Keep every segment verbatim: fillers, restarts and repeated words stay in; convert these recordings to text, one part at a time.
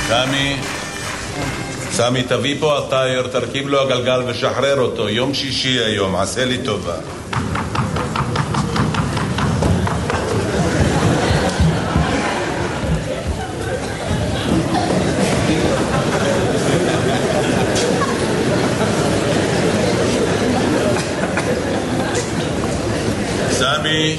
סמי, סמי, תביא פה הטייר, תרכיב לו הגלגל ושחרר אותו. יום שישי היום, עשה לי טובה. סמי,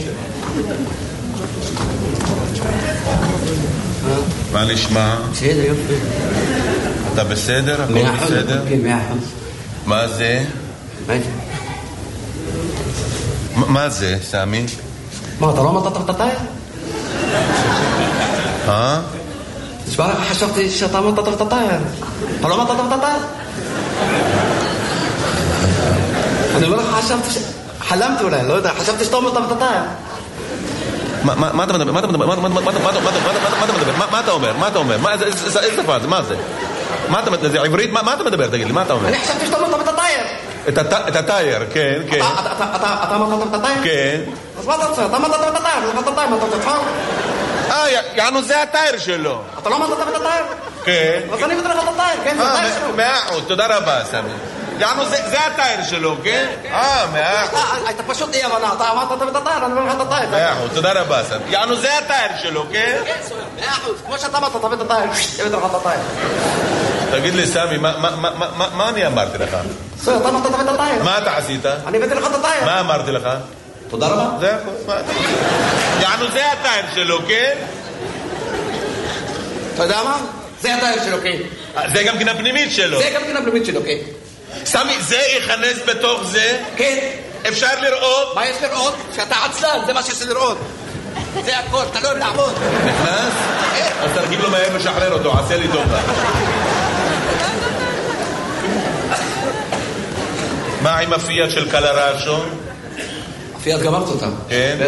מה נשמע? בסדר, יופי. אתה בסדר? הכל מאה אחוז, בסדר? כן, מאה אחוז. מה זה? מה זה? מה זה, סמי? מה, אתה לא אמרת את הטייר? אה? תשמע לך, חשבתי שאתה אמרת את הטייר. אתה לא אמרת את הטייר? אני אומר לך, חשבתי ש... חלמתי אולי, לא יודע, חשבתי שאתה אמרת את הטייר. מה אתה מדבר? מה אתה מדבר? מה אתה מדבר? מה אתה אומר? מה אתה אומר? איזה שפה זה? מה זה? מה אתה מדבר? זה עברית? מה אתה מדבר? תגיד לי, מה אתה אומר? אני חשבתי שאתה אמרת את הטייר. את הטייר, כן, כן. אתה אמרת את הטייר? כן. אז מה אתה רוצה? אתה אמרת את הטייר, אתה אמרת את הטייר, מה אתה רוצה? תחר? אה, יענו זה הטייר שלו. אתה לא אמרת את הטייר? כן. אז אני אבטר לך את הטייר, כן, זה הטייר שלו. מאה אחוז, תודה רבה, סמי. יענו זה הטייר שלו, כן? אה, מאה אחוז. אתה פשוט אי הבנה, אתה אמרת את הטייר, אני אומר לך את הטייר. מאה אחוז, תודה רבה, סמי. יענו זה הטייר שלו, כן? כן, סוהר, מאה אחוז. כמו שאתה אמרת, תביא את הטייר, תביא לך את הטייר. תגיד לי, סמי, מה אני אמרתי לך? סוהר, אתה אמרת תביא את הטייר. מה אתה עשית? אני הבאתי לך את הטייר. מה אמרתי לך? תודה רבה. זה הכל, מה אתה... יענו זה הטייר שלו, כן? אתה יודע מה? זה הטייר שלו, כן. זה גם כן הפנימית שלו. זה גם כן הפנימית שלו, כן. סמי, זה ייכנס בתוך זה? כן. אפשר לראות? מה יש לראות? שאתה עצלן, זה מה שיש לראות. זה הכל, אתה לא אוהב לעבוד. נכנס? אז תרגיל לו מהר ושחרר אותו, עשה לי טובה. מה עם הפיאט של קלרשו? הפיאט גמרת אותה. כן.